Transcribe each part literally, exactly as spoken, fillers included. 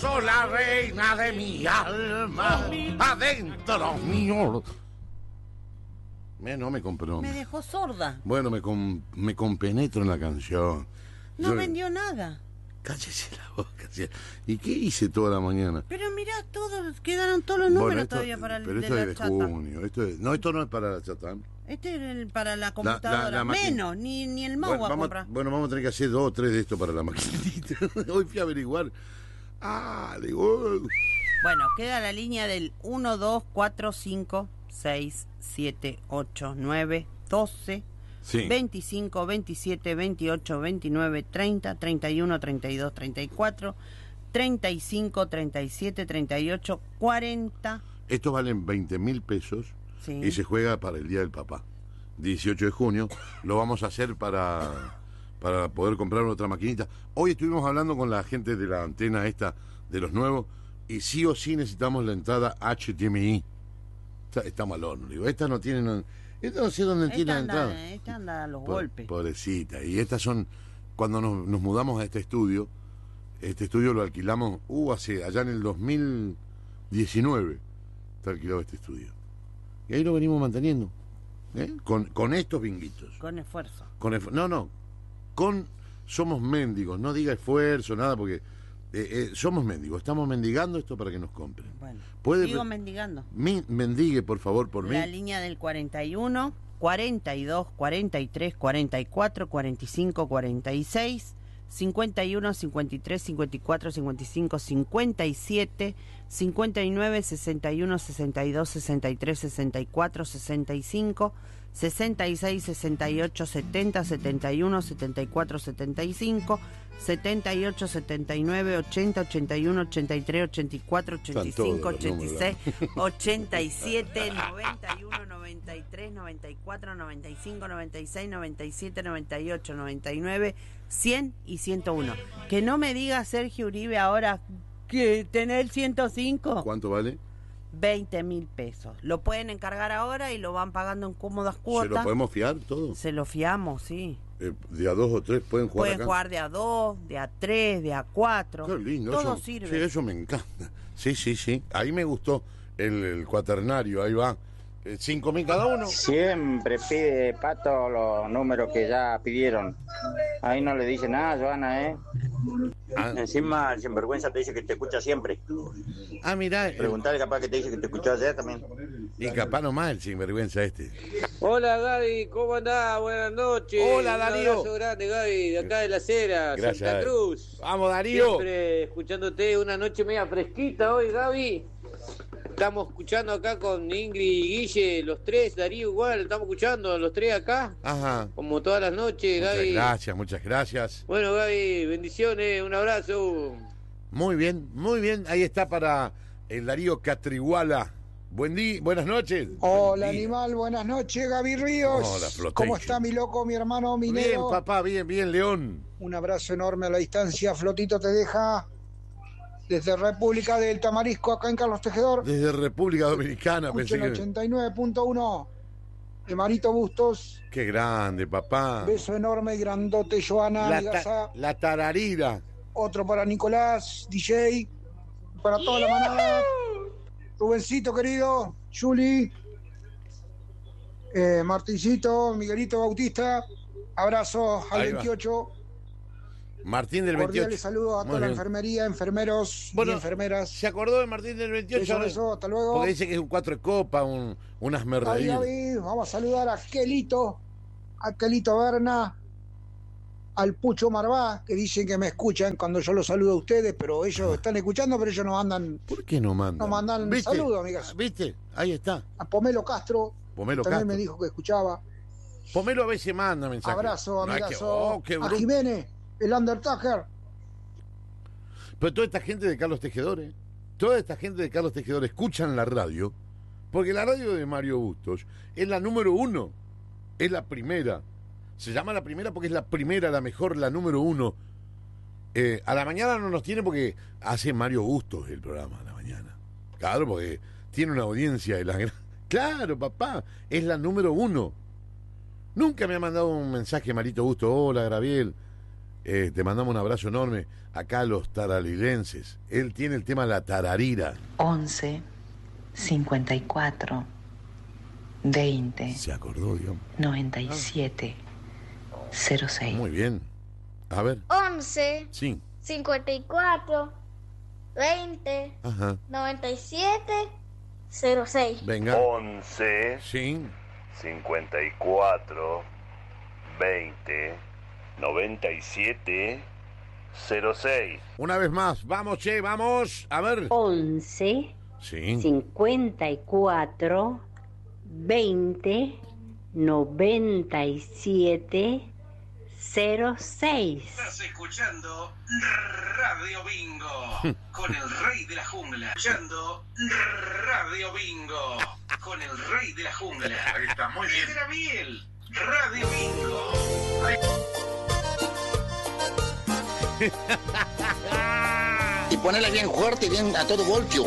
Sos la reina de mi alma, adentro mío. Me, no me compró. Me dejó sorda. Bueno, me, com, me compenetro en la canción. No Yo, vendió nada. Cállese la boca. ¿Y qué hice toda la mañana? Pero mirá, todos quedaron todos los números bueno, esto, todavía para el pero de esto la es de chata. junio. Esto es, no, esto no es para la chata. Este es el, para la computadora. La, la, la Menos, ni, ni el mouse bueno, va a vamos, comprar. bueno, vamos a tener que hacer dos o tres de esto para la maquinita. Hoy fui a averiguar. Ah, digo. Bueno, queda la línea del uno, dos, cuatro, cinco, seis, siete, ocho, nueve, doce, Sí. veinticinco, veintisiete, veintiocho, veintinueve, treinta, treinta y uno, treinta y dos, treinta y cuatro, treinta y cinco, treinta y siete, treinta y ocho, cuarenta. Estos valen veinte mil pesos. Sí. Y se juega para el Día del Papá. dieciocho de junio. Lo vamos a hacer para, para poder comprar otra maquinita. Hoy estuvimos hablando con la gente de la antena esta, de los nuevos, y sí o sí necesitamos la entrada H D M I. Está, está malón, digo. Esta no tiene... No, esta no sé dónde Esta tiene la anda, entrada. esta anda a los Po- golpes. Pobrecita. Y estas son... Cuando nos, nos mudamos a este estudio, este estudio lo alquilamos, uh, hace, allá en el dos mil diecinueve, está alquilado este estudio. Y ahí lo venimos manteniendo. ¿eh? Con, con estos binguitos. Con esfuerzo. Con esf- no, no. Con... Somos mendigos. No diga esfuerzo, nada, porque... Eh, eh, somos mendigos. Estamos mendigando esto para que nos compren. Bueno, ¿Puede sigo pe- mendigando. Mi, mendigue, por favor, por La mí. línea del cuarenta y uno, cuarenta y dos, cuarenta y tres, cuarenta y cuatro, cuarenta y cinco, cuarenta y seis, cincuenta y uno, cincuenta y tres, cincuenta y cuatro, cincuenta y cinco, cincuenta y siete, cincuenta y nueve, sesenta y uno, sesenta y dos, sesenta y tres, sesenta y cuatro, sesenta y cinco, sesenta y seis, sesenta y ocho, setenta, setenta y uno, setenta y cuatro, setenta y cinco, setenta y ocho, setenta y nueve, ochenta, ochenta y uno, ochenta y tres, ochenta y cuatro, ochenta y Están cinco, todos los ochenta y números. seis, ochenta y siete, noventa y uno, noventa y tres, noventa y cuatro, noventa y cinco, noventa y seis, noventa y siete, noventa y ocho, noventa y nueve, cien y ciento uno. Que no me diga Sergio Uribe ahora que tener ciento cinco. ¿Cuánto vale? veinte mil pesos. Lo pueden encargar ahora y lo van pagando en cómodas cuotas. ¿Se lo podemos fiar todo? Se lo fiamos, sí. Eh, de a dos o tres pueden jugar Pueden acá. jugar de a dos, de a tres, de a cuatro. Qué lindo. Todo eso, sirve. Sí, eso me encanta. Sí, sí, sí. Ahí me gustó el, el cuaternario. Ahí va. Eh, cinco mil cada uno. Siempre pide Pato los números que ya pidieron. Ahí no le dice nada, Joana, ¿eh? Ah, Encima, el sinvergüenza te dice que te escucha siempre. ah mirá. eh, Preguntale capaz que te dice que te escuchó ayer también. y capaz nomás el sinvergüenza este. Hola Gaby, ¿cómo andás? Buenas noches. Hola, Darío. Un abrazo grande Gaby, de acá de la acera, Gracias. Santa Cruz. Vamos, Darío. Siempre escuchándote, una noche media fresquita hoy, Gaby. Estamos escuchando acá con Ingrid y Guille, los tres, Darío igual, estamos escuchando los tres acá, Ajá. como todas las noches, Muchas Gaby. gracias, muchas gracias. Bueno, Gaby, bendiciones, un abrazo. Muy bien, muy bien. Ahí está para el Darío Catriguala. Buen día, buenas noches. Hola Buen día. animal, buenas noches, Gaby Ríos. Hola, Flotation. ¿Cómo está mi loco, mi hermano Bien, minero? papá, bien, bien, León. Un abrazo enorme a la distancia. Flotito te deja desde República del Tamarisco, acá en Carlos Tejedor. Desde República Dominicana, pensé Escuchen que... ochenta y nueve punto uno de Marito Bustos. Qué grande, papá. Beso enorme, grandote, Joana, La, amigaza. ta- la tararira. Otro para Nicolás, D J. Para toda la manada. Rubencito, querido. Juli. Eh, Martincito, Miguelito Bautista. Abrazos al Ahí va. veintiocho. Martín del Cordiales veintiocho. saludos a Muy toda la bien. enfermería, enfermeros Bueno, y enfermeras. ¿Se acordó de Martín del veintiocho? Beso, beso, hasta luego. Porque dice que es un cuatro de copa, un, un Ay, asmerreír. Gaby, vamos a saludar a Kelito, a Kelito Berna, al Pucho Marvá, que dicen que me escuchan cuando yo los saludo a ustedes, pero ellos están escuchando, pero ellos no mandan. ¿Por qué no mandan? No mandan ¿Viste? saludos, amigas. ¿Viste? Ahí está. A Pomelo Castro, Pomelo también Castro. me dijo que escuchaba. Pomelo a veces manda mensajes. Abrazo, No, es que- amigazo. oh, qué a bruto. Jiménez, el Undertaker. Pero toda esta gente de Carlos Tejedores, toda esta gente de Carlos Tejedores escuchan la radio, porque la radio de Mario Bustos es la número uno, es la primera. Se llama la primera porque es la primera, la mejor, la número uno. Eh, a la mañana no nos tiene porque hace Mario Bustos el programa a la mañana. Claro, porque tiene una audiencia de la gran... Claro, papá, es la número uno. Nunca me ha mandado un mensaje Marito Bustos, hola, Graviel. Eh, te mandamos un abrazo enorme acá a los tararilenses. Él tiene el tema La Tararira. once, cincuenta y cuatro, veinte. Se acordó, digamos. noventa y siete, cero seis. Muy bien. A ver. once, Sí. cincuenta y cuatro, veinte, Ajá. noventa y siete, cero seis. Venga. once, Sí. cincuenta y cuatro, veinte, noventa y siete, cero seis. Una vez más. Vamos, che, vamos. A ver. once, Sí. cincuenta y cuatro, veinte, noventa y siete, cero seis. Estás escuchando Radio Bingo con el rey de la jungla. Escuchando Radio Bingo con el rey de la jungla. Ahí está, muy bien. Era Biel, Radio Bingo. Ahí... Y ponerla bien fuerte, bien a todo golpe.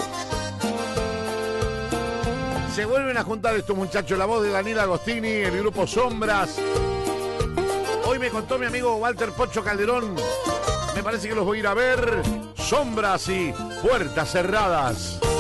Se vuelven a juntar estos muchachos, la voz de Daniel Agostini, el grupo Sombras. Hoy me contó mi amigo Walter Pocho Calderón, me parece que los voy a ir a ver. Sombras y Puertas Cerradas.